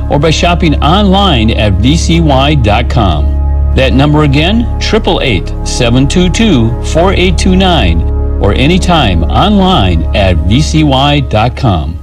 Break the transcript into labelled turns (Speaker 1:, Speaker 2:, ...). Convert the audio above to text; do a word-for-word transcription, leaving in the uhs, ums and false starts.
Speaker 1: or by shopping online at v c y dot com. That number again, eight eight eight, seven two two, four eight two nine, or anytime online at v c y dot com.